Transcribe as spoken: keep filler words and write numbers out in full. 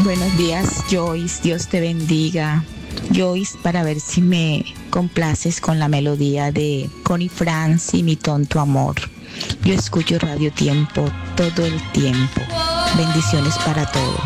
Buenos días, Joyce. Dios te bendiga. Joyce, para ver si me complaces con la melodía de Connie France y Mi Tonto Amor. Yo escucho Radio Tiempo todo el tiempo. Bendiciones para todos.